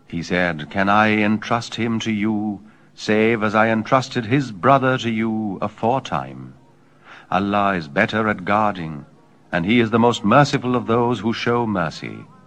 He said, Can I entrust him to you, save as I entrusted his brother to you aforetime? Allah is better at guarding, and he is the most merciful of those who show mercy.